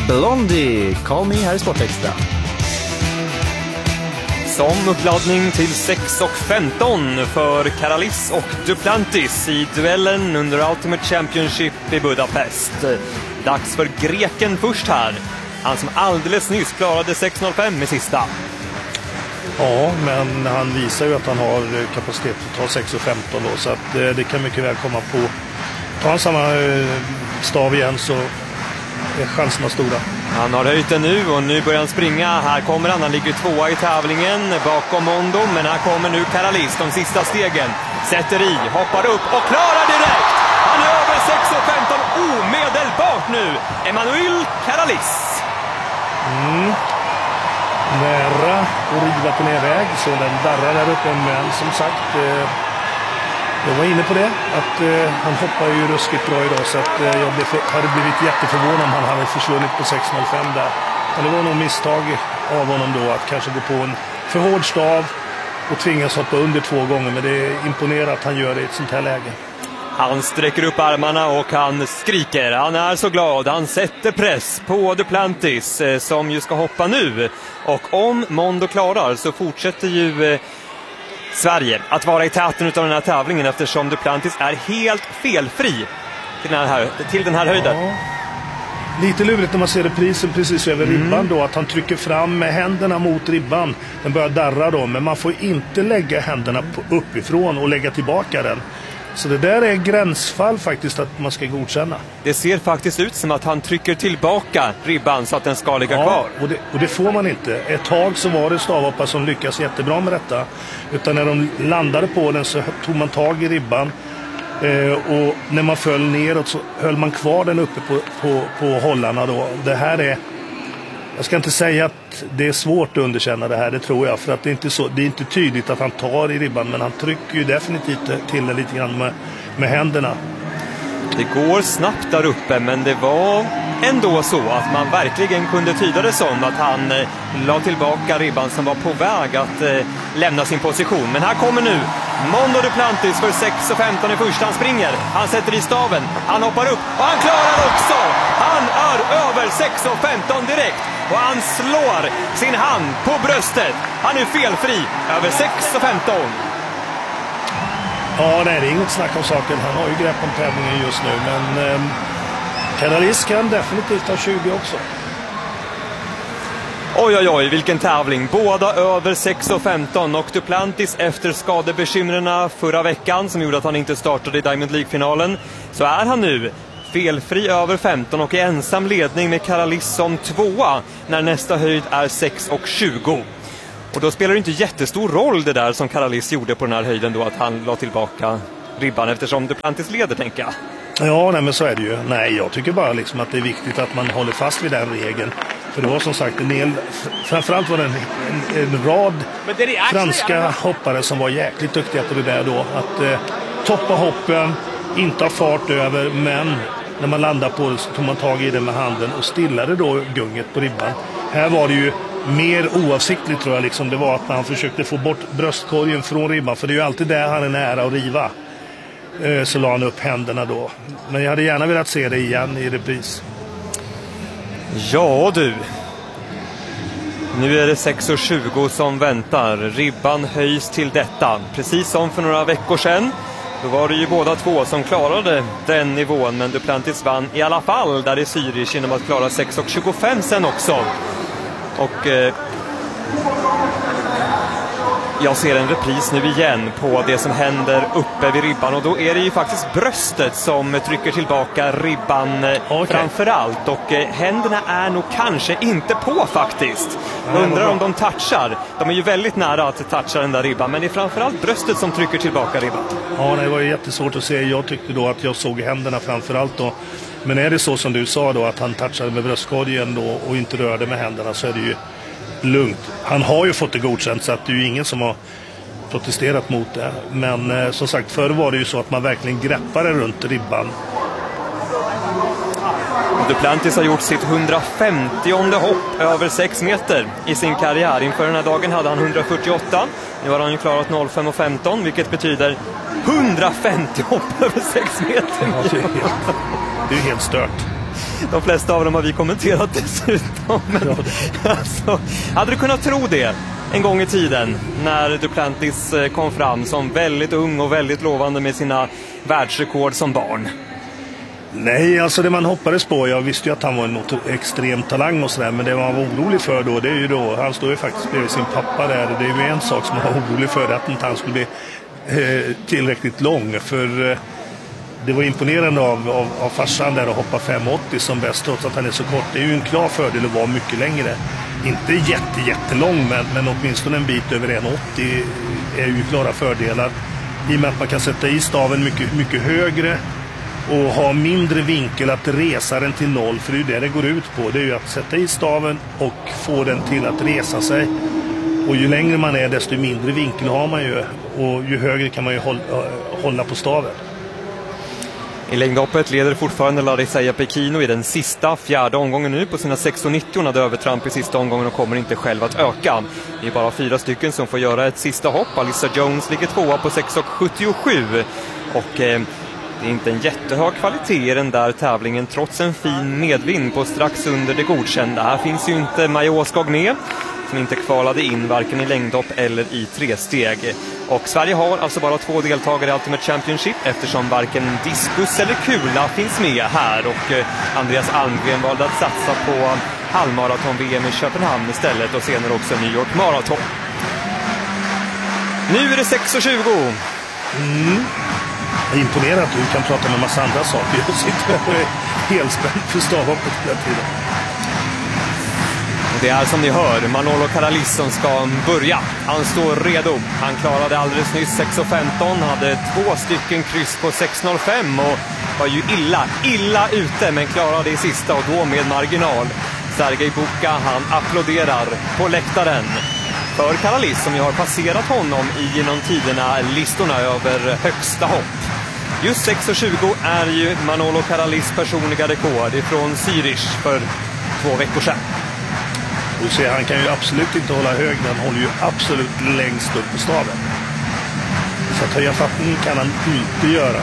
Blondie, Call Me här i Sportextra. Som uppladdning till 6:15 för Karalis och Duplantis i duellen under Ultimate Championship i Budapest. Dags för greken först här. Han som alldeles nyss klarade 6:05 med sista. Ja, men han visar ju att han har kapacitet att ta 6:15 då, så att det kan mycket väl komma på. Tar han samma stav igen så är chanserna stora. Han har höjt den nu och nu börjar han springa. Här kommer han ligger tvåa i tävlingen bakom Mondo, men här kommer nu Karalis de sista stegen. Sätter i, hoppar upp och klarar direkt! Han är över 6:15 omedelbart nu. Emanuel Karalis. Nära och riva på nedväg, så den darrar där uppe, men som sagt, jag var inne på det, att han hoppar ju ruskigt bra idag, så att jag hade blivit jätteförvånad om han hade försvunnit på 6:05 där. Men det var nog misstag av honom då att kanske gå på en för hård stav och tvingas hoppa under 2 gånger, men det är imponerande att han gör det i ett sånt här läge. Han sträcker upp armarna och han skriker. Han är så glad. Han sätter press på Duplantis som ju ska hoppa nu. Och om Mondo klarar så fortsätter ju Sverige att vara i täten av den här tävlingen, eftersom Duplantis är helt felfri till den här höjden. Ja. Lite lurigt när man ser reprisen precis över ribban då, att han trycker fram med händerna mot ribban. Den börjar darra då, men man får inte lägga händerna uppifrån och lägga tillbaka den. Så det där är gränsfall faktiskt att man ska godkänna. Det ser faktiskt ut som att han trycker tillbaka ribban så att den ska ligga kvar. Och det får man inte. Ett tag så var det stavhoppare som lyckas jättebra med detta. Utan när de landade på den så tog man tag i ribban. Och när man föll neråt så höll man kvar den uppe på hållarna då. Det här är... Jag ska inte säga att det är svårt att underkänna det här, det tror jag. För att det är inte tydligt att han tar i ribban, men han trycker ju definitivt till det lite grann med händerna. Det går snabbt där uppe, men det var ändå så att man verkligen kunde tyda det som att han la tillbaka ribban som var på väg att lämna sin position. Men här kommer nu Mondo Duplantis för 6:15 i första. Han springer, han sätter i staven, han hoppar upp och han klarar också! Han är över 6:15 direkt och han slår sin hand på bröstet. Han är felfri över 6:15. Ja, nej, det är inget snack om saken. Han har ju grepp om tävlingen just nu, men Karalis kan definitivt ha 20 också. Oj, oj, oj, vilken tävling. Båda över 6:15 och Duplantis efter skadebekymren förra veckan som gjorde att han inte startade i Diamond League-finalen, så är han nu felfri över 15 och i ensam ledning med Karalis som tvåa när nästa höjd är 6:20. Och då spelar det inte jättestor roll det där som Karalis gjorde på den här höjden då, att han la tillbaka ribban, eftersom Duplantis leder, tänker jag. Ja, nej, men så är det ju. Nej, jag tycker bara liksom att det är viktigt att man håller fast vid den regeln. För det var som sagt framförallt var det en rad franska hoppare som var jäkligt duktiga på det där då. Att toppa hoppen, inte ha fart över, men när man landar på det så tog man tag i det med handen och stillade då gunget på ribban. Här var det ju mer oavsiktligt, tror jag, liksom. Det var att han försökte få bort bröstkorgen från ribban, för det är ju alltid där han är nära att riva. Så la han upp händerna då. Men jag hade gärna velat se det igen i repris. Ja du, nu är det 6:20 som väntar. Ribban höjs till detta. Precis som för några veckor sedan. Då var det ju båda två som klarade den nivån, men Duplantis vann i alla fall där i Zürich genom att klara 6:25 sen också. Och jag ser en repris nu igen på det som händer uppe vid ribban, och då är det ju faktiskt bröstet som trycker tillbaka ribban framförallt, och händerna är nog kanske inte på faktiskt. Undrar om de touchar. De är ju väldigt nära att toucha den där ribban, men det är framförallt bröstet som trycker tillbaka ribban. Ja, det var ju jättesvårt att se. Jag tyckte då att jag såg händerna framförallt då. Men är det så som du sa då, att han touchade med bröstkorgen då och inte rörde med händerna, så är det ju lugnt. Han har ju fått det godkänt, så att det är ju ingen som har protesterat mot det. Men som sagt, förr var det ju så att man verkligen greppade runt ribban. Duplantis har gjort sitt 150:e hopp över 6 meter i sin karriär. Inför den här dagen hade han 148. Nu har han ju klarat 05:15, vilket betyder 150 hopp över 6 meter. Ja, det är ju helt stört. De flesta av dem har vi kommenterat dessutom. Men, alltså, hade du kunnat tro det en gång i tiden när Duplantis kom fram som väldigt ung och väldigt lovande med sina världsrekord som barn? Nej, alltså det man hoppades på, jag visste ju att han var en extrem talang och sådär, men det man var orolig för då, det är ju då, han står ju faktiskt bredvid sin pappa där, det är ju en sak som man var orolig för, att inte han skulle bli tillräckligt lång, för det var imponerande av farsan där att hoppa 5,80 som bäst trots att han är så kort. Det är ju en klar fördel att vara mycket längre. Inte jättelång, men åtminstone en bit över 1,80 är ju klara fördelar. I och med att man kan sätta i staven mycket högre och ha mindre vinkel att resa den till noll, för det är ju det går ut på. Det är ju att sätta i staven och få den till att resa sig. Och ju längre man är, desto mindre vinkel har man ju. Och ju högre kan man ju hålla på staven. I längdhoppet leder fortfarande Larissa Japekino i den sista, fjärde omgången nu på sina 6,90. Hade övertramp i sista omgången och kommer inte själv att öka. Det är bara 4 stycken som får göra ett sista hopp. Alyssa Jones ligger 2 på 6,77. Och det är inte en jättehög kvalitet i den där tävlingen trots en fin medvind på strax under det godkända. Här finns ju inte Maja Skogné som inte kvalade in varken i längdhopp eller i 3-steg. Och Sverige har alltså bara 2 deltagare i Ultimate Championship eftersom varken diskus eller kula finns med här. Och Andreas Almgren valde att satsa på halvmaraton-VM i Köpenhamn istället och senare också New York Marathon. Nu är det 6,20. Jag är imponerad att du kan prata med en massa andra saker. Jag sitter helt spänd för stavhoppet hela tiden. Det är som ni hör, Manolo Caralis som ska börja. Han står redo. Han klarade alldeles nyss 6,15. Hade 2 stycken kryss på 6,05 och var ju illa ute, men klarade i sista och då med marginal. Sergej Buka, han applåderar på läktaren för Caralis som ju har passerat honom i genom tiderna listorna över högsta hopp. Just 6,20 är ju Manolo Caralis personliga rekord ifrån Zürich för 2 veckor sedan. Du ser, han kan ju absolut inte hålla hög, men han håller ju absolut längst upp på staven. Så att höja fattning kan han inte göra.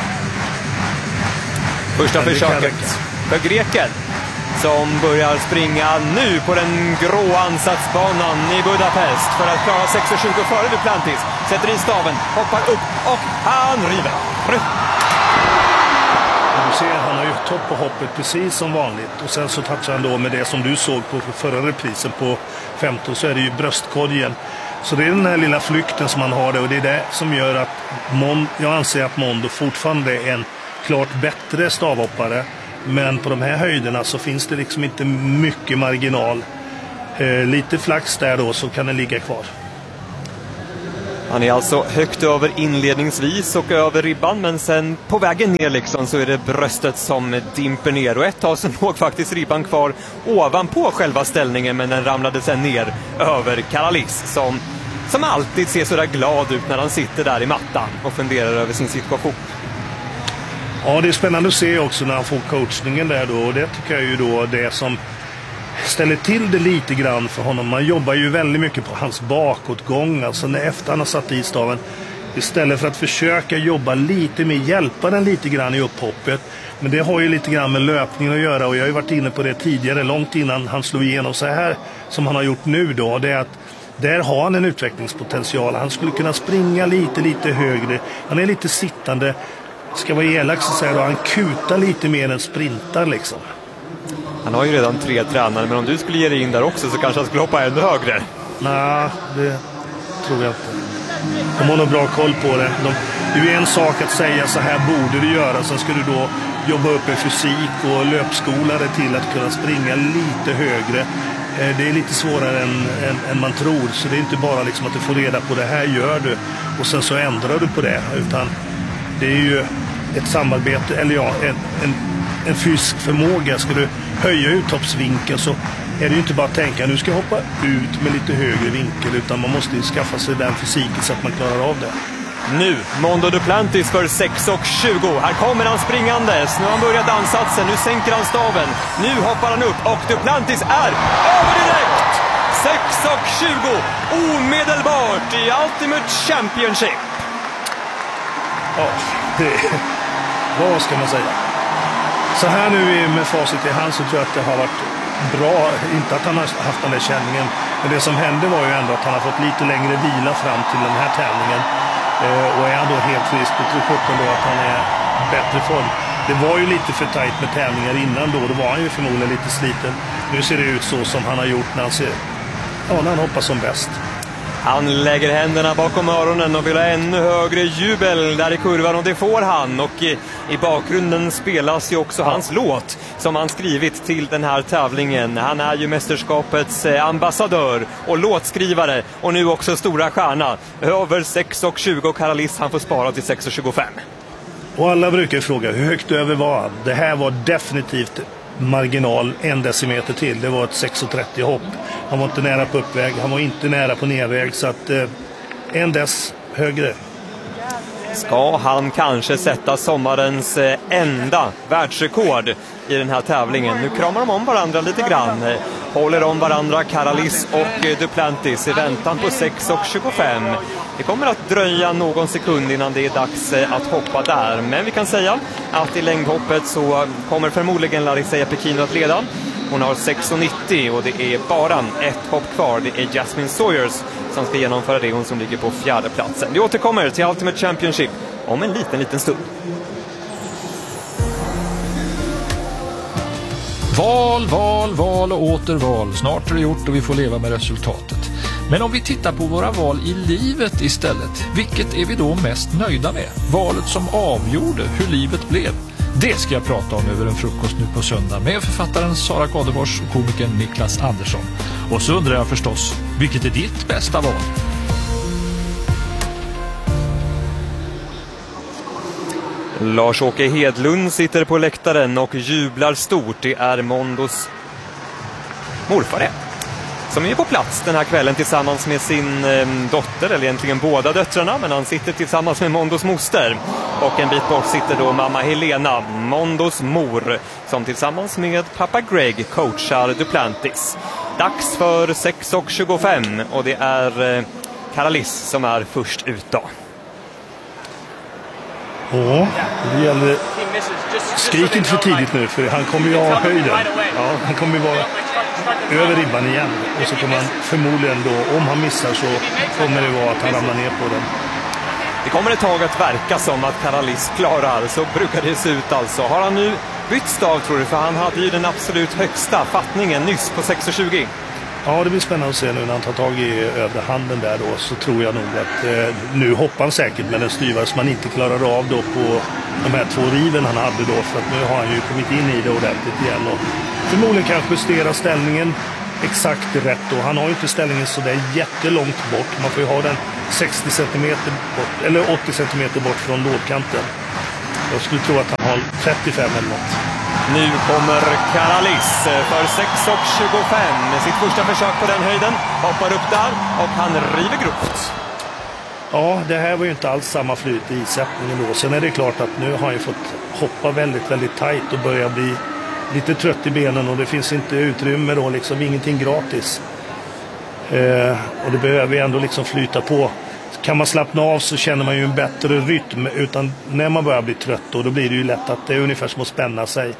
Första försöket för greken som börjar springa nu på den grå ansatsbanan i Budapest för att klara 6,20 före Duplantis. Sätter i staven, hoppar upp och han river. Du ser, han har ju topp på hoppet precis som vanligt. Och sen så touchar han då med det som du såg på förra reprisen på 15, så är det ju bröstkorgen. Så det är den här lilla flykten som han har det, och det är det som gör att jag anser att Mondo fortfarande är en klart bättre stavhoppare. Men på de här höjderna så finns det liksom inte mycket marginal. Lite flax där då så kan den ligga kvar. Han är alltså högt över inledningsvis och över ribban, men sen på vägen ner liksom så är det bröstet som dimper ner. Och ett tag så låg faktiskt ribban kvar ovanpå själva ställningen, men den ramlade sen ner över Caralis som alltid ser så där glad ut när han sitter där i mattan och funderar över sin situation. Ja, det är spännande att se också när han får coachningen där då, och det tycker jag ju då det som ställer till det lite grann för honom. Man jobbar ju väldigt mycket på hans bakåtgång, alltså när efter han har satt i staven, istället för att försöka jobba lite mer, hjälpa den lite grann i upphoppet. Men det har ju lite grann med löpningen att göra, och jag har ju varit inne på det tidigare, långt innan han slog igenom så här som han har gjort nu då. Det är att där har han en utvecklingspotential. Han skulle kunna springa lite högre. Han är lite sittande. Ska vara elak så säger då, han kutar lite mer än sprintar liksom. Han har ju redan 3 tränare, men om du skulle ge dig in där också så kanske han skulle hoppa ännu högre. Nej, det tror jag inte. De har nog bra koll på det. Det är ju en sak att säga så här borde du göra, sen ska du då jobba upp en fysik och löpskolare till att kunna springa lite högre. Det är lite svårare än man tror, så det är inte bara liksom att du får reda på det här gör du och sen så ändrar du på det, utan det är ju ett samarbete, eller ja, en fysisk förmåga. Ska du höja uthoppsvinkeln så är det ju inte bara att tänka nu ska jag hoppa ut med lite högre vinkel, utan man måste ju skaffa sig den fysiken så att man klarar av det. Nu, Mondo Duplantis för 6,20. Här kommer han springandes. Nu har han börjat ansatsen, nu sänker han staven. Nu hoppar han upp och Duplantis är över direkt! 6,20 omedelbart i Ultimate Championship. Ja, vad ska man säga? Så här nu med facit i hand så tror jag att det har varit bra. Inte att han har haft den där känningen. Men det som hände var ju ändå att han har fått lite längre vila fram till den här tävlingen. Och är han då helt frisk, då tror jag då att han är bättre form. Det var ju lite för tajt med tävlingar innan då. Då var han ju förmodligen lite sliten. Nu ser det ut så som han har gjort när han hoppar som bäst. Han lägger händerna bakom öronen och vill ha ännu högre jubel där i kurvan, och det får han. Och i bakgrunden spelas ju också hans låt som han skrivit till den här tävlingen. Han är ju mästerskapets ambassadör och låtskrivare, och nu också stora stjärna. Över 6,20 och Karalis han får spara till 6,25. Och alla brukar fråga hur högt över var han. Det här var definitivt marginal 1 decimeter till. Det var ett 6,30 hopp. Han var inte nära på uppväg, han var inte nära på nedväg, så att 1 dess högre. Ska han kanske sätta sommarens enda världsrekord i den här tävlingen? Nu kramar de om varandra lite grann. Håller om varandra Karalis och Duplantis i väntan på 6,25. Det kommer att dröja någon sekund innan det är dags att hoppa där. Men vi kan säga att i längdhoppet så kommer förmodligen Larissa Jeppikino att leda. Hon har 6,90 och det är bara ett hopp kvar. Det är Jasmine Sawyers som ska genomföra det, hon som ligger på 4:e platsen. Vi återkommer till Ultimate Championship om en liten stund. Val och åter val. Snart är det gjort och vi får leva med resultatet. Men om vi tittar på våra val i livet istället, vilket är vi då mest nöjda med? Valet som avgjorde hur livet blev. Det ska jag prata om över en frukost nu på söndag med författaren Sara Kadefors och komikern Niklas Andersson. Och så undrar jag förstås, vilket är ditt bästa val? Lars-Åke Hedlund sitter på läktaren och jublar stort. Det är Mondos morfar som är på plats den här kvällen tillsammans med sin dotter, eller egentligen båda döttrarna, men han sitter tillsammans med Mondos moster. Och en bit bort sitter då mamma Helena, Mondos mor, som tillsammans med pappa Greg coachar Duplantis. Dags för 6,25 och det är Karalis som är först ut då. Ja, det gäller. Skrik inte för tidigt nu, för han kommer ju ha höjden. Ja, han kommer ju vara över ribban igen. Och så kommer han förmodligen då, om han missar så kommer det vara att han ramlar ner på den. Det kommer ett tag att verka som att Karalis klarar, så brukar det se ut alltså. Har han nu bytt stav tror du? För han hade ju den absolut högsta fattningen nyss på 6,20. Ja, det blir spännande att se nu när han tar tag i övre handen där då, så tror jag nog att nu hoppar han säkert med en styvare som man inte klarar av då på de här 2 riven han hade då, för att nu har han ju kommit in i det ordentligt igen och förmodligen kanske justera ställningen exakt rätt då. Han har ju inte ställningen så där jättelångt bort. Man får ju ha den 60 cm bort, eller 80 cm bort från lådkanten. Jag skulle tro att han har 35 eller något. Nu kommer Karalis för 6,25 med sitt första försök på den höjden. Hoppar upp där och han river grovt. Ja, det här var ju inte alls samma flyt i sättningen då. Sen är det klart att nu har han ju fått hoppa väldigt, väldigt tajt och börja bli lite trött i benen och det finns inte utrymme då, liksom ingenting gratis. Och det behöver ju ändå liksom flyta på. Kan man slappna av så känner man ju en bättre rytm, utan när man börjar bli trött då blir det ju lätt att det är ungefär som att spänna sig.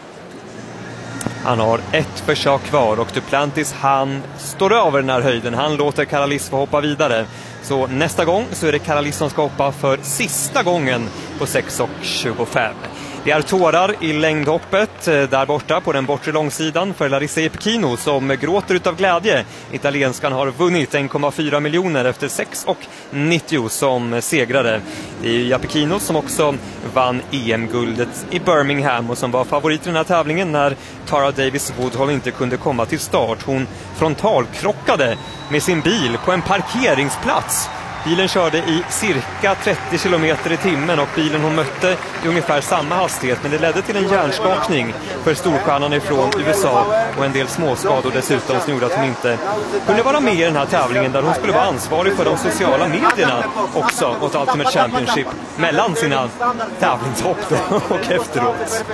Han har ett försök kvar och Duplantis han står över den här höjden. Han låter Karalis få hoppa vidare. Så nästa gång så är det Karalis som ska hoppa för sista gången på 6,25. Det är tårar i längdhoppet där borta på den bortre långsidan för Larissa Jeppikino som gråter utav glädje. Italienskan har vunnit 1,4 miljoner efter 6,90 som segrare. Det är Jeppikino som också vann EM-guldet i Birmingham och som var favorit i den här tävlingen när Tara Davis Woodhull inte kunde komma till start. Hon frontalkrockade med sin bil på en parkeringsplats. Bilen körde i cirka 30 km i timmen och bilen hon mötte i ungefär samma hastighet, men det ledde till en hjärnskakning för storstjärnan ifrån USA och en del småskador dessutom som gjorde att hon inte kunde vara med i den här tävlingen där hon skulle vara ansvarig för de sociala medierna också åt Ultimate Championship mellan sina tävlingshopp och efteråt.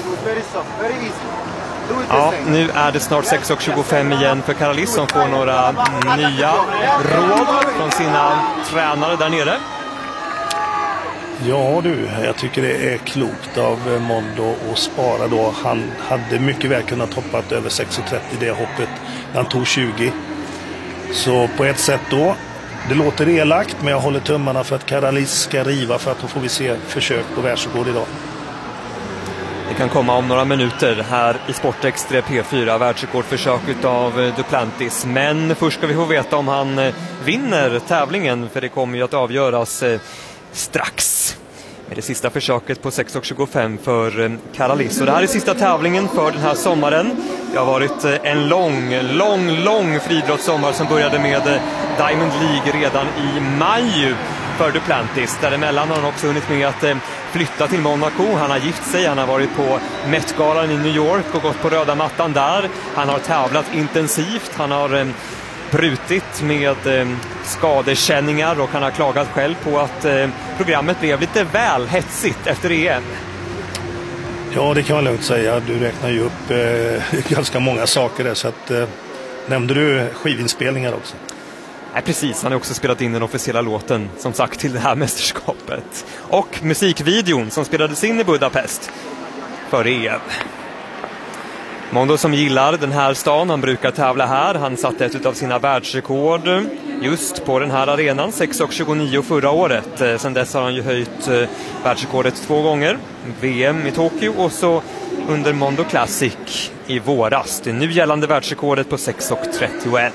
Ja, nu är det snart 6,25 igen för Karalis som får några nya råd från sina tränare där nere. Ja du, jag tycker det är klokt av Mondo att spara då. Han hade mycket väl kunnat hoppa över 6,30 det hoppet. Han tog 20. Så på ett sätt då, det låter elakt, men jag håller tummarna för att Caralis ska riva, för att då får vi se försök på världsrekord idag. Det kan komma om några minuter här i Sportextra P4, världsrekordförsök av Duplantis. Men först ska vi få veta om han vinner tävlingen, för det kommer ju att avgöras strax med det sista försöket på 6,25 för Caralis. Och det här är sista tävlingen för den här sommaren. Det har varit en lång friidrottssommar som började med Diamond League redan i maj för Duplantis. Däremellan har han också hunnit med att flytta till Monaco. Han har gift sig, han har varit på Met-galan i New York och gått på röda mattan där. Han har tävlat intensivt, han har brutit med skadekänningar och han har klagat själv på att programmet blev lite väl hetsigt efter EM. Ja, det kan man lugnt säga. Du räknar ju upp ganska många saker där, så att nämnde du skivinspelningar också? Nej, precis. Han har också spelat in den officiella låten, som sagt, till det här mästerskapet. Och musikvideon som spelades in i Budapest för EM. Mondo som gillar den här stan, han brukar tävla här. Han satte ett av sina världsrekord just på den här arenan, 6,29 förra året. Sen dess har han ju höjt världsrekordet 2 gånger. VM i Tokyo och så under Mondo Classic i våras. Det nu gällande världsrekordet på 6,31.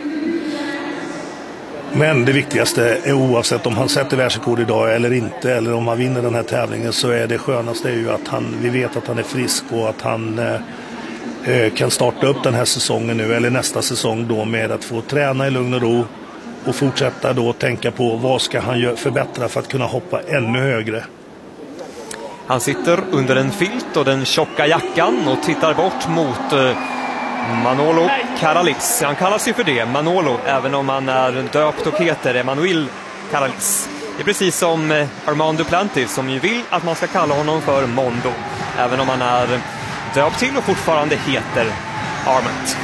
Men det viktigaste är, oavsett om han sätter världsrekord idag eller inte, eller om han vinner den här tävlingen, så är det skönaste är ju att vi vet att han är frisk och att han kan starta upp den här säsongen nu, eller nästa säsong då, med att få träna i lugn och ro och fortsätta då tänka på vad ska han förbättra för att kunna hoppa ännu högre. Han sitter under en filt och den tjocka jackan och tittar bort mot Manolo Caralis. Han kallas ju för det, Manolo, även om han är döpt och heter Emmanuel Caralis. Det är precis som Armand Duplantis, som ju vill att man ska kalla honom för Mondo, även om han är döpt till och fortfarande heter Armand.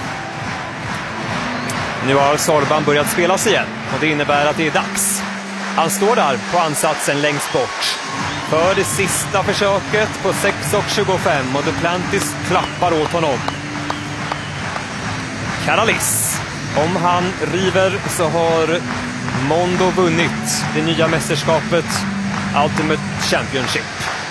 Nu har Sorban börjat spelas igen och det innebär att det är dags. Han står där på ansatsen längst bort för det sista försöket på 6,25 och Duplantis klappar åt honom. Caralis, om han river så har Mondo vunnit det nya mästerskapet Ultimate Championship.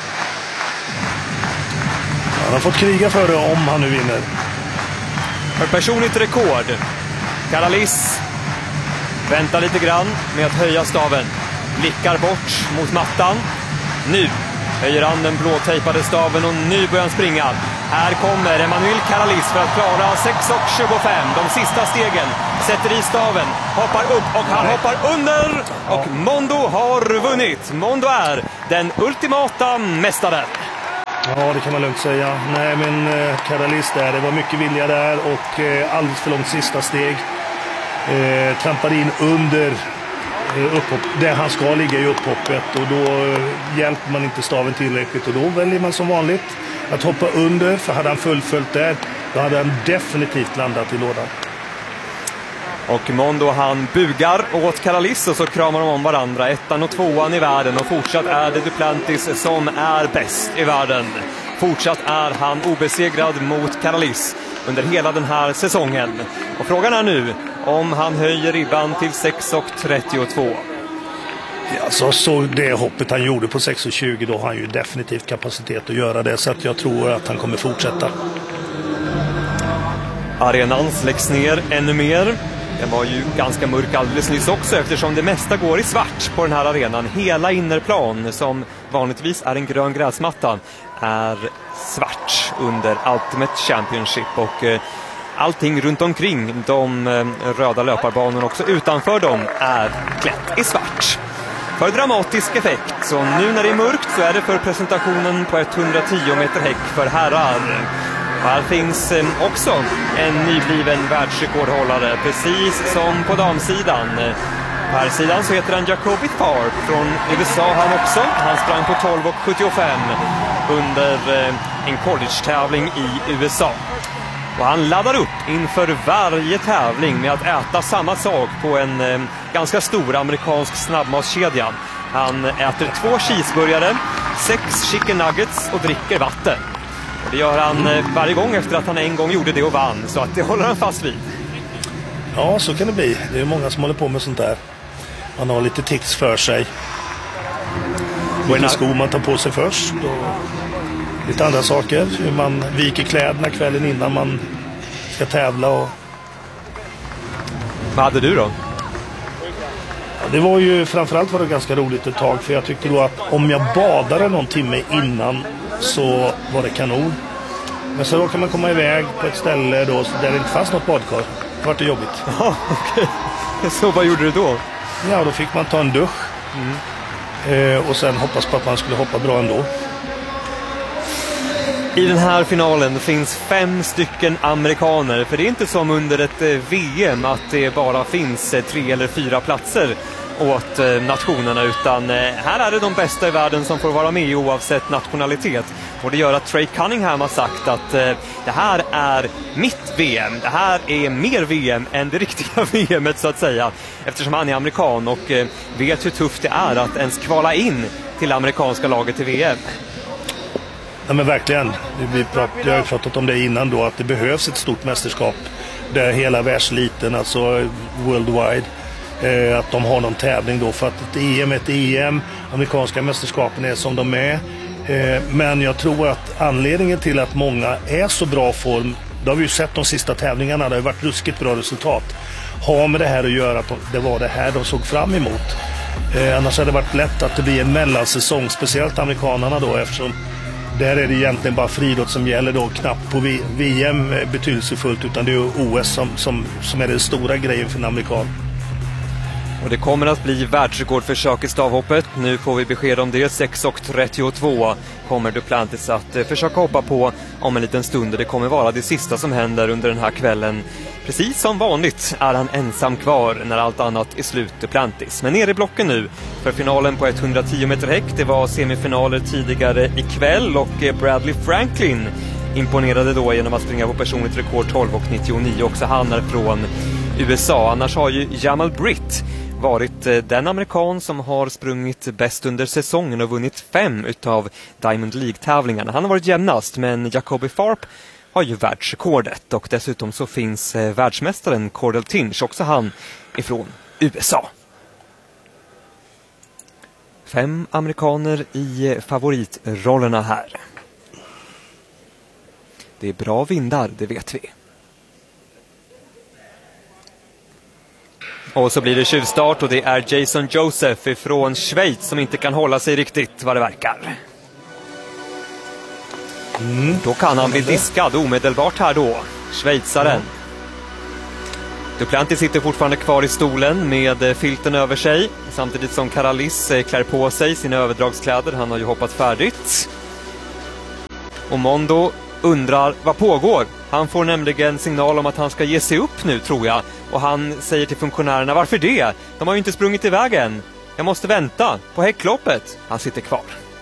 Han har fått kriga för det om han nu vinner. För personligt rekord. Caralis väntar lite grann med att höja staven. Blickar bort mot mattan. Nu höjer han den blåtejpade staven och nu börjar han springa. Här kommer Emmanuel Caralis för att klara 6,25. De sista stegen. Sätter i staven. Hoppar upp och han hoppar under. Och Mondo har vunnit. Mondo är den ultimata mästaren. Ja, det kan man lugnt säga. Nej, men Caralis där, det var mycket vilja där och alldeles för långt sista steg. Trampade in under upphopp, där han ska ligga i upphoppet, och då hjälper man inte staven tillräckligt och då väljer man som vanligt att hoppa under, för hade han fullföljt där, då hade han definitivt landat i lådan. Och Mondo, han bugar åt Caralis och så kramar de om varandra. 1:an och 2:an i världen, och fortsatt är det Duplantis som är bäst i världen. Fortsatt är han obesegrad mot Caralis under hela den här säsongen. Och frågan är nu om han höjer ribban till 6,32. Ja, så det hoppet han gjorde på 6,20, då har han ju definitivt kapacitet att göra det, så att jag tror att han kommer fortsätta. Arenan släcks ner ännu mer. Den var ju ganska mörk alldeles nyss också, eftersom det mesta går i svart på den här arenan. Hela innerplan, som vanligtvis är en grön gräsmatta, är svart under Ultimate Championship, och allting runt omkring de röda löparbanorna också utanför dem är klätt i svart. För dramatisk effekt, så nu när det är mörkt så är det för presentationen på 110 meter häck för herrar. Här finns också en nybliven världsrekordhållare, precis som på damsidan. På här sidan så heter han Jacoby Tharp från USA han också. Han sprang på 12,75 under en college-tävling i USA. Och han laddar upp inför varje tävling med att äta samma sak på en ganska stor amerikansk snabbmatskedja. Han äter 2 cheeseburgare, 6 chicken nuggets och dricker vatten. Och det gör han varje gång efter att han en gång gjorde det och vann. Så att det håller han fast vid. Ja, så kan det bli. Det är många som håller på med sånt där. Man har lite tics för sig. Vilka skor man tar på sig först. Och lite andra saker. Hur man viker kläderna kvällen innan man ska tävla. Och... Vad hade du då? Det var ju framförallt var det ganska roligt ett tag. För jag tyckte då att om jag badade någon timme innan så var det kanon. Men så då kan man komma iväg på ett ställe då, där det inte fanns något badkar. Det var det jobbigt. Ja, okej. Så vad gjorde du då? Ja, då fick man ta en dusch. Och sen hoppas på att man skulle hoppa bra ändå. I den här finalen finns 5 stycken amerikaner. För det är inte som under ett VM att det bara finns 3 eller 4 platser åt nationerna, utan här är det de bästa i världen som får vara med oavsett nationalitet. Och det gör att Trey Cunningham har sagt att det här är mitt VM. Det här är mer VM än det riktiga VMet så att säga. Eftersom han är amerikan och vet hur tufft det är att ens kvala in till amerikanska laget i VM. Ja, men verkligen. Jag har pratat om det innan då, att det behövs ett stort mästerskap där hela världseliten, alltså worldwide, att de har någon tävling då, för att ett EM, amerikanska mästerskapen är som de är. Men jag tror att anledningen till att många är så bra form, det har vi ju sett de sista tävlingarna, det har varit ruskigt bra resultat, har med det här att göra att det var det här de såg fram emot. Annars hade det varit lätt att det blir en mellansäsong, speciellt amerikanerna då, eftersom där är det egentligen bara friidrott som gäller då, knappt på VM betydelsefullt, utan det är OS som är den stora grejen för en amerikan. Och det kommer att bli världsrekordförsök i stavhoppet. Nu får vi besked om det. 6:32 kommer Duplantis att försöka hoppa på om en liten stund. Det kommer vara det sista som händer under den här kvällen. Precis som vanligt är han ensam kvar när allt annat är slut, Duplantis. Men ner i blocken nu för finalen på 110 meter häck. Det var semifinaler tidigare ikväll och Bradley Franklin imponerade då genom att springa på personligt rekord 12:99. Också han är från USA. Annars har ju Jamal Britt varit den amerikan som har sprungit bäst under säsongen och vunnit 5 utav Diamond League-tävlingarna. Han har varit jämnast, men Jacoby Farp har ju världsrekordet. Och dessutom så finns världsmästaren Cordell Tinch, också han ifrån USA. 5 amerikaner i favoritrollerna här. Det är bra vindar, det vet vi. Och så blir det tjuvstart och det är Jason Joseph från Schweiz som inte kan hålla sig riktigt vad det verkar. Då kan han bli diskad omedelbart här då, schweizaren. Duplantis sitter fortfarande kvar i stolen med filten över sig, samtidigt som Karalis klär på sig sina överdragskläder. Han har ju hoppat färdigt. Och Mondo undrar vad pågår. Han får nämligen signal om att han ska ge sig upp nu, tror jag. Och han säger till funktionärerna, varför det? De har ju inte sprungit i vägen. Jag måste vänta på häckloppet. Han sitter kvar.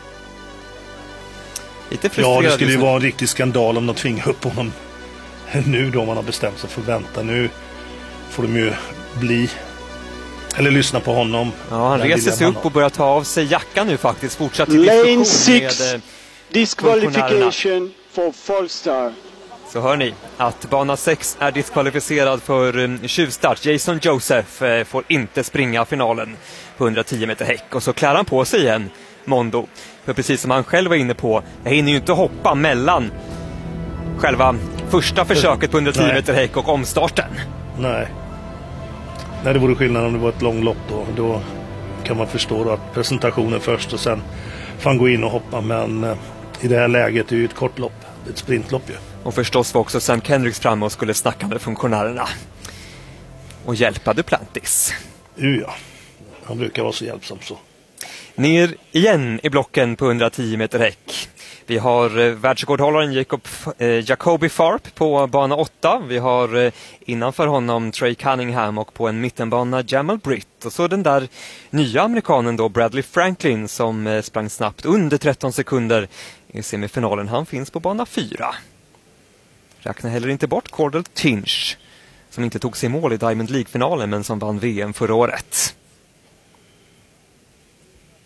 Lite frustrerad. Ja, det skulle ju vara en riktig skandal om de tvingar upp honom nu då man har bestämt sig för att vänta. Nu får de ju bli, eller lyssna på honom. Ja, han reser sig upp och börjar ta av sig jackan nu faktiskt. Fortsatt till diskussion med disqualification for Folstar. Så hör ni att bana 6 är diskvalificerad för tjuvstart. Jason Joseph får inte springa finalen på 110 meter häck. Och så klär han på sig igen, Mondo. För precis som han själv var inne på, jag hinner ju inte hoppa mellan själva första försöket på 110 meter häck och omstarten. Nej, det vore skillnad om det var ett långlopp då. Då kan man förstå då att presentationen först och sen får han gå in och hoppa. Men i det här läget är det ju ett kort lopp, ett sprintlopp ju. Och förstås var också Sam Kendricks framme och skulle snacka med funktionärerna och hjälpa Duplantis. Ja, han brukar vara så hjälpsam så. Ner igen i blocken på 110 meter häck. Vi har världsrekordhållaren Jacoby Farp på bana 8. Vi har innanför honom Trey Cunningham och på en mittenbana Jamal Britt. Och så den där nya amerikanen då, Bradley Franklin, som sprang snabbt under 13 sekunder i semifinalen. Han finns på bana 4. Räknar heller inte bort Cordell Tinch, som inte tog sig mål i Diamond League-finalen men som vann VM förra året.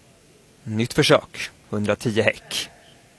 Nytt försök, 110 häck.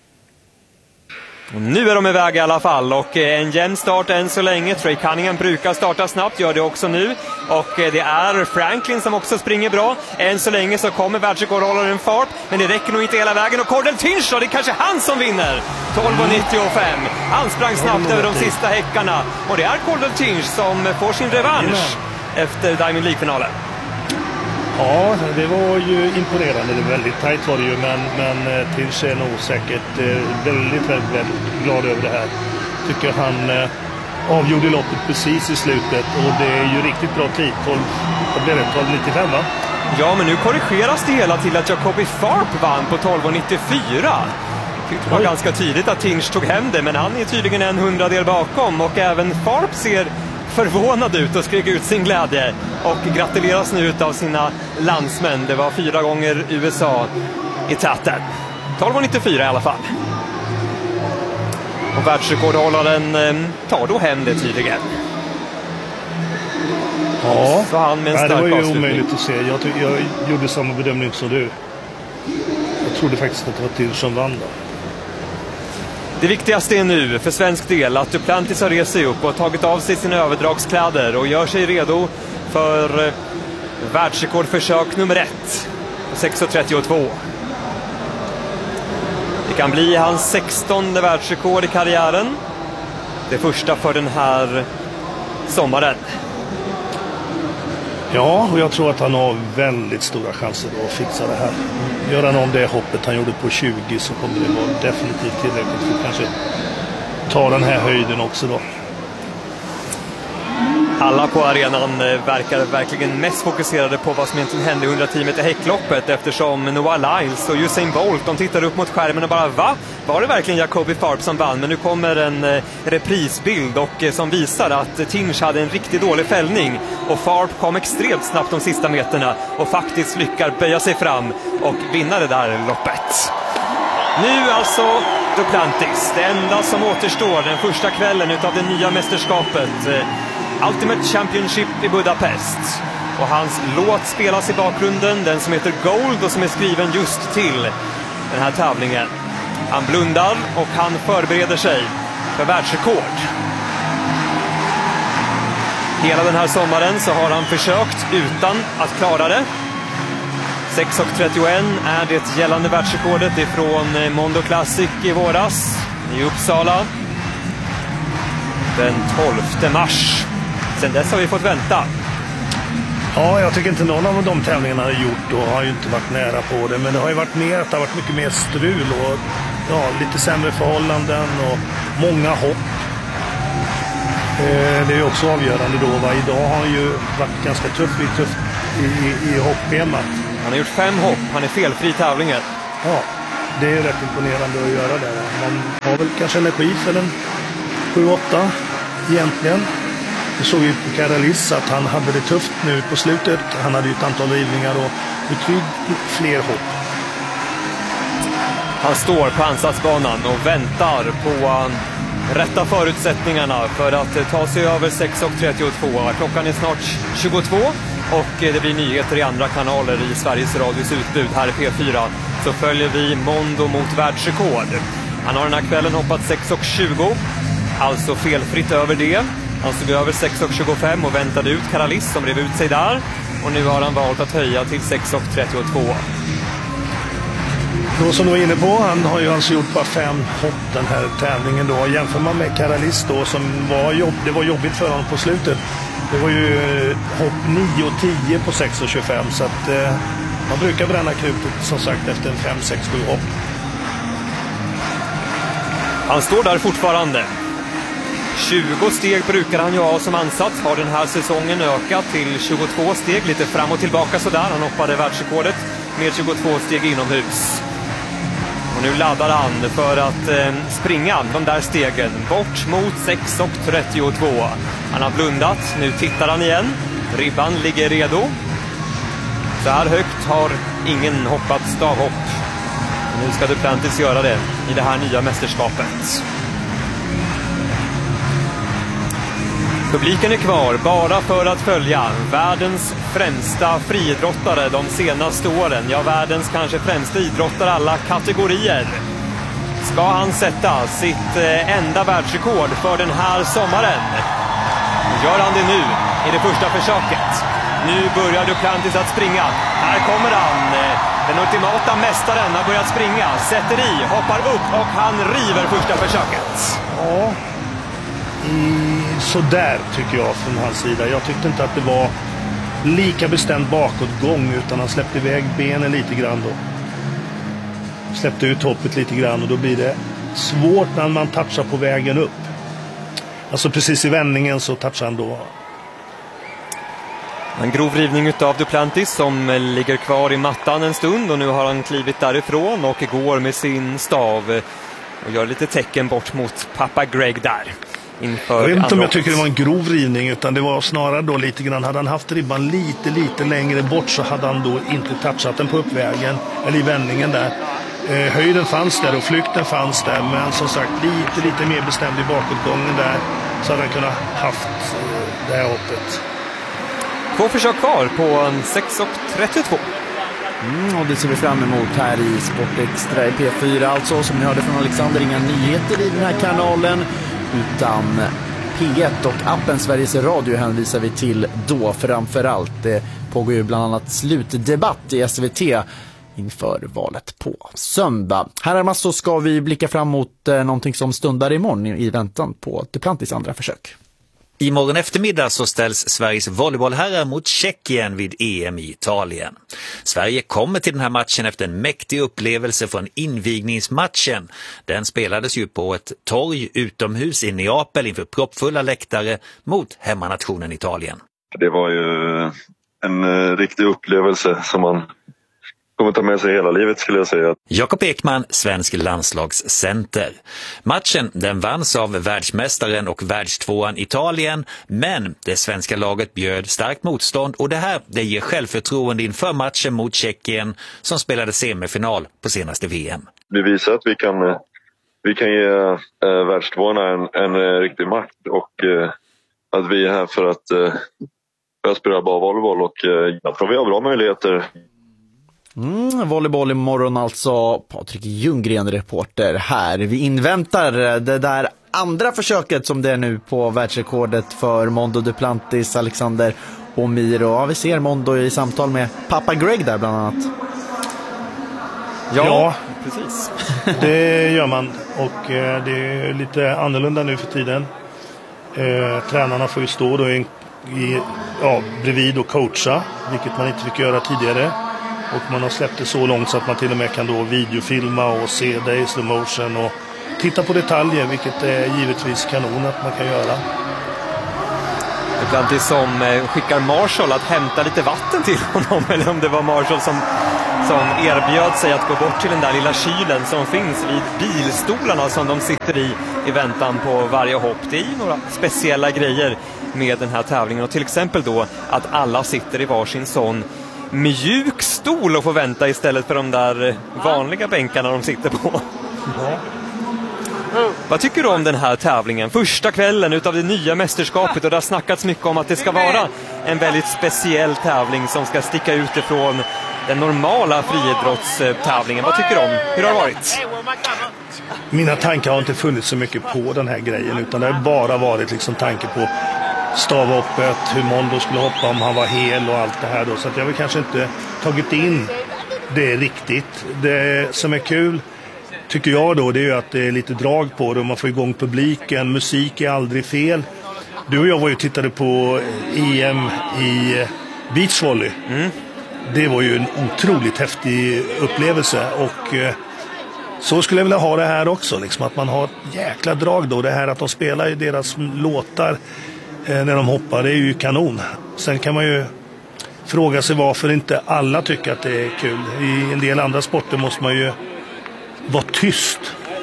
Och nu är de iväg i alla fall och en jämn start än så länge. Trey Cunningham brukar starta snabbt, gör det också nu. Och det är Franklin som också springer bra. Än så länge så kommer världsrekordhållaren Farp, men det räcker nog inte hela vägen. Och Cordell Tinch, det är kanske han som vinner. 12.95. Han sprang snabbt över de sista häckarna. Och det är Cordell Tinch som får sin revansch efter Diamond League-finalen. Ja, det var ju imponerande. Det var väldigt tajt var det ju, men Tinch är nog säkert väldigt glad över det här. Tycker han avgjorde loppet precis i slutet och det är ju riktigt bra tid. 12.95 va? Ja, men nu korrigeras det hela till att Jacoby Farp vann på 12.94. Det var ganska tydligt att Tinch tog hem det, men han är tydligen en 100-del bakom och även Farp ser förvånad ut och skrek ut sin glädje och gratuleras nu av sina landsmän. Det var 4 gånger USA i täten. 12.94 i alla fall. Och världsrekordhållaren tar då hem det tydligen. Ja, så han med en stark det var ju avslutning. omöjligt att se. Jag gjorde samma bedömning som du. Jag trodde faktiskt att det var Tinch som vann då. Det viktigaste är nu för svensk del att Duplantis har rest sig upp och tagit av sig sina överdragskläder och gör sig redo för världsrekordförsök nummer 1 på 6.32. Det kan bli hans 16:e världsrekord i karriären. Det första för den här sommaren. Ja, och jag tror att han har väldigt stora chanser att fixa det här. Gör han om det hoppet han gjorde på 20 så kommer det vara definitivt tillräckligt för att kanske ta den här höjden också då. Alla på arenan verkar verkligen mest fokuserade på vad som egentligen hände i 110 meter häckloppet, eftersom Noah Lyles och Usain Bolt, de tittar upp mot skärmen och bara va? Var det verkligen Jacoby Farp som vann? Men nu kommer en reprisbild och som visar att Tinch hade en riktigt dålig fällning och Farp kom extremt snabbt de sista meterna och faktiskt lyckar böja sig fram och vinna det där loppet. Nu alltså Duplantis, det enda som återstår den första kvällen utav det nya mästerskapet, Ultimate Championship i Budapest. Och hans låt spelas i bakgrunden, den som heter Gold och som är skriven just till den här tävlingen. Han blundar och han förbereder sig för världsrekord. Hela den här sommaren så har han försökt utan att klara det. 6.31 är det gällande världsrekordet ifrån Mondo Classic i våras i Uppsala den 12 mars. Sen dess har vi fått vänta. Ja, jag tycker inte någon av de tävlingarna har gjort och har ju inte varit nära på det. Men det har ju varit mer att det har varit mycket mer strul och ja, lite sämre förhållanden och många hopp. Det är ju också avgörande då. Idag har han ju varit ganska tuff i hoppschemat. Han har gjort 5 hopp. Han är felfri i tävlingen. Ja, det är rätt imponerande att göra det. Man har väl kanske energi för en 7-8 egentligen. Det såg ju på Karalis att han hade det tufft nu på slutet. Han hade ju ett antal rivningar och betydligt fler hopp. Han står på ansatsbanan och väntar på rätta förutsättningarna för att ta sig över 6.32. Klockan är snart 22 och det blir nyheter i andra kanaler i Sveriges Radios utbud. Här i P4 så följer vi Mondo mot världsrekord. Han har den här kvällen hoppat 6.20, alltså felfritt över det. Han stod över 6.25 och väntade ut Karalis som rev ut sig där. Och nu har han valt att höja till 6.32. Då som du var inne på, han har ju alltså gjort bara 5 hopp den här tävlingen då. Jämför man med Karalis då som det var jobbigt för honom på slutet. Det var ju hopp 9 och 10 på 6.25 så att man brukar bränna krutet som sagt efter en 5, 6, 7 hopp. Han står där fortfarande. 20 steg brukar han ju ha som ansats. Har den här säsongen ökat till 22 steg. Lite fram och tillbaka sådär. Han hoppade världsrekordet med 22 steg inomhus. Och nu laddar han för att springa de där stegen bort mot 6.32. Han har blundat. Nu tittar han igen. Ribban ligger redo. Så här högt har ingen hoppat stavhopp. Nu ska Duplantis göra det i det här nya mästerskapet. Publiken är kvar bara för att följa världens främsta friidrottare de senaste åren. Ja, världens kanske främsta idrottare alla kategorier. Ska han sätta sitt enda världsrekord för den här sommaren? Gör han det nu i det första försöket? Nu börjar Duplantis att springa. Här kommer han. Den ultimata mästaren har börjat springa. Sätter i, hoppar upp och han river första försöket. Ja, sådär tycker jag från hans sida. Jag tyckte inte att det var lika bestämd bakåtgång, utan han släppte iväg benen lite grann då. Släppte ut hoppet lite grann och då blir det svårt när man touchar på vägen upp. Alltså precis i vändningen så touchar han då. En grov rivning av Duplantis som ligger kvar i mattan en stund och nu har han klivit därifrån och går med sin stav och gör lite tecken bort mot pappa Greg där. Jag vet inte om jag tycker det var en grov rivning, utan det var snarare då lite grann, hade han haft ribban lite längre bort så hade han då inte touchat den på uppvägen eller i vändningen där. Höjden fanns där och flykten fanns där, men som sagt lite mer bestämd i bakåtgången där, så hade han kunnat haft det här hoppet. 2 försök kvar på en 6.32. Och det ser vi fram emot här i Sportextra i P4. Alltså, som ni hörde från Alexander, inga nyheter i den här kanalen, utan P1 och appen Sveriges Radio hänvisar vi till då framförallt. Det pågår ju bland annat slutdebatt i SVT inför valet på söndag. Här så ska vi blicka fram mot någonting som stundar imorgon i väntan på Duplantis andra försök. Imorgon eftermiddag så ställs Sveriges volleybollherrar mot Tjeckien vid EM i Italien. Sverige kommer till den här matchen efter en mäktig upplevelse från invigningsmatchen. Den spelades ju på ett torg utomhus i Neapel inför proppfulla läktare mot hemmanationen Italien. Det var ju en riktig upplevelse som man kommer ta med sig hela livet, skulle jag säga. Jakob Ekman, svensk landslagscenter. Matchen den vanns av världsmästaren och världstvåan Italien, men det svenska laget bjöd starkt motstånd och det ger självförtroende inför matchen mot Tjeckien som spelade semifinal på senaste VM. Vi visar att vi kan ge världstvåarna en riktig makt och att vi är här för att spela bra volleyboll och jag tror vi har bra möjligheter. Volleyboll imorgon alltså. Patrik Ljunggren, reporter här. Vi inväntar det där andra försöket som det är nu på världsrekordet för Mondo Duplantis, Alexander Omiro. Ja, vi ser Mondo i samtal med pappa Greg där bland annat. Ja, precis. Det gör man och det är lite annorlunda nu för tiden. Tränarna får ju stå då bredvid och coacha, vilket man inte fick göra tidigare. Och man har släppt det så långt så att man till och med kan då videofilma och se det i slow motion och titta på detaljer, vilket är givetvis kanon att man kan göra. Ibland det som skickar Marshall att hämta lite vatten till honom, eller om det var Marshall som erbjöd sig att gå bort till den där lilla kylen som finns vid bilstolarna som de sitter i väntan på varje hopp. Det är ju några speciella grejer med den här tävlingen, och till exempel då att alla sitter i varsin sån mjuk stol och får vänta istället för de där vanliga bänkarna de sitter på. Ja. Vad tycker du om den här tävlingen? Första kvällen utav det nya mästerskapet, och det har snackats mycket om att det ska vara en väldigt speciell tävling som ska sticka ut ifrån den normala friidrottstävlingen. Vad tycker du om? Hur har det varit? Mina tankar har inte funnits så mycket på den här grejen, utan det har bara varit liksom tanke på stavhoppet, hur Mondo skulle hoppa om han var hel och allt det här då. Så att jag har kanske inte tagit in det riktigt. Det som är kul tycker jag då, det är ju att det är lite drag på det och man får igång publiken. Musik är aldrig fel. Du och jag var ju tittade på EM i beachvolley. Det var ju en otroligt häftig upplevelse och så skulle jag vilja ha det här också, liksom, att man har ett jäkla drag då. Det här att de spelar i deras låtar när de hoppar, det är ju kanon. Sen kan man ju fråga sig varför inte alla tycker att det är kul. I en del andra sporter måste man ju vara tyst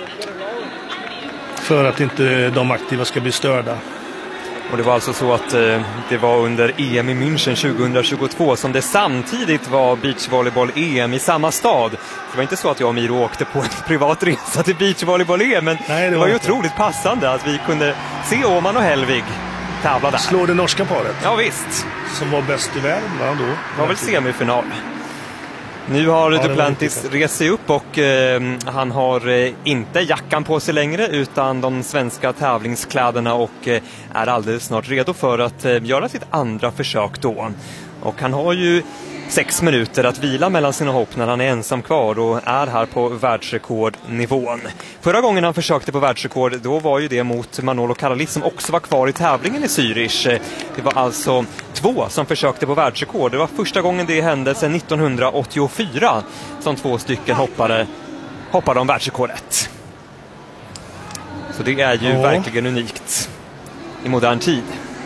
för att inte de aktiva ska bli störda. Och det var alltså så att det var under EM i München 2022 som det samtidigt var beachvolleyboll-EM i samma stad. Det var inte så att jag och Miro åkte på en privat resa till beachvolleyboll-EM, men nej, det var ju otroligt passande att vi kunde se Åman och Hellvig tävla där. Slår det norska paret? Ja visst. Som var bäst i världen då? Det var väl semifinal. Nu har Duplantis rest sig upp och han har inte jackan på sig längre utan de svenska tävlingskläderna och är alldeles snart redo för att göra sitt andra försök då. Och han har ju 6 minuter att vila mellan sina hopp när han är ensam kvar och är här på världsrekordnivån. Förra gången han försökte på världsrekord, då var ju det mot Manolo Karalis som också var kvar i tävlingen i Zürich. Det var alltså 2 som försökte på världsrekord. Det var första gången det hände sedan 1984 som 2 stycken hoppade om världsrekordet. Så det är ju verkligen unikt i modern tid.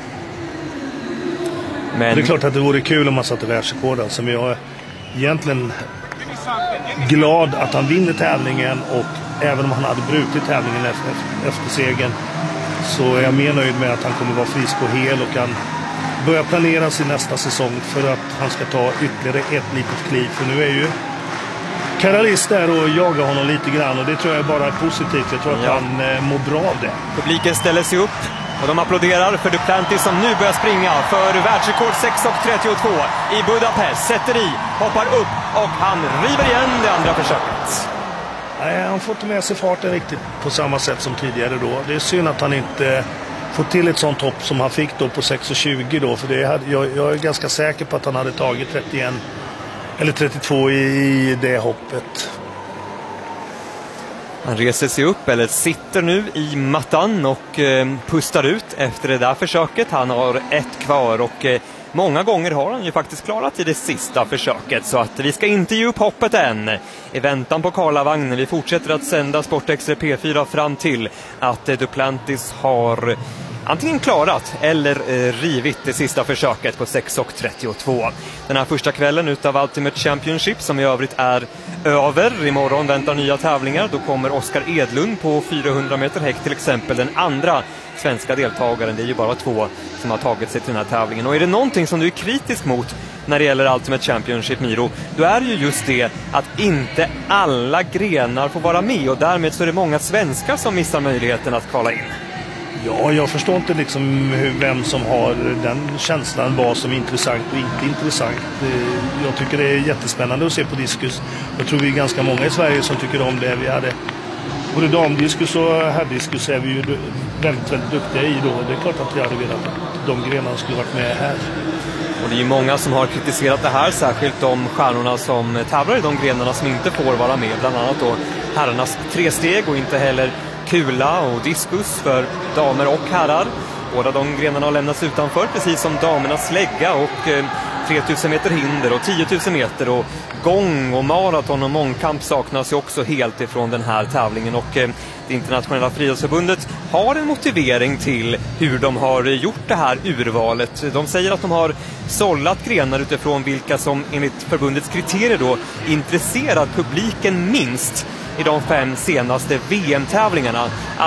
Men det är klart att det vore kul om man satte världsrekord. Alltså, men jag är egentligen glad att han vinner tävlingen, och även om han hade brutit tävlingen efter segern så är jag mer nöjd med att han kommer vara frisk och hel och kan börja planera sin nästa säsong för att han ska ta ytterligare ett litet kliv. För nu är ju Karalis där och jagar honom lite grann, och det tror jag bara är positivt. Jag tror att han mår bra av det. Publiken ställer sig upp och de applåderar för Duplantis som nu börjar springa för världsrekord 6:32 i Budapest. Sätter i, hoppar upp och han river igen det andra försöket. Nej, han får inte med sig farten riktigt på samma sätt som tidigare då. Det är synd att han inte får till ett sånt hopp som han fick då på 6:20 då. För det hade, jag är ganska säker på att han hade tagit 31 eller 32 i det hoppet. Han reser sig upp, eller sitter nu i mattan och pustar ut efter det där försöket. Han har 1 kvar och många gånger har han ju faktiskt klarat i det sista försöket. Så att vi ska inte ge upp hoppet än. I väntan på Karlavagnen. Vi fortsätter att sända Sportextra P4 fram till att Duplantis har antingen klarat eller rivit det sista försöket på 6:32. Den här första kvällen utav Ultimate Championship, som i övrigt är över. Imorgon väntar nya tävlingar. Då kommer Oskar Edlund på 400 meter häck till exempel, den andra svenska deltagaren. Det är ju bara 2 som har tagit sig till den här tävlingen. Och är det någonting som du är kritisk mot när det gäller Ultimate Championship, Miro, då är det ju just det att inte alla grenar får vara med, och därmed så är det många svenskar som missar möjligheten att kvala in. Ja, jag förstår inte liksom vem som har den känslan, vad som är intressant och inte intressant. Jag tycker det är jättespännande att se på diskus. Jag tror vi är ganska många i Sverige som tycker om det. Vi hade både damdiskus och herrdiskus är vi ju väldigt, väldigt duktiga i då. Det är klart att jag hade velat att de grenarna skulle varit med här. Och det är ju många som har kritiserat det här, särskilt de stjärnorna som tävlar i de grenarna som inte får vara med. Bland annat då herrarnas 3-steg och inte heller kula och diskus för damer och herrar. Båda de grenarna har lämnats utanför, precis som damernas slägga och 3000 meter hinder och 10 000 meter och gång och maraton och mångkamp saknas ju också helt ifrån den här tävlingen. Och det internationella friidrottsförbundet har en motivering till hur de har gjort det här urvalet. De säger att de har sållat grenar utifrån vilka som enligt förbundets kriterier då intresserar publiken minst i de 5 senaste VM-tävlingarna.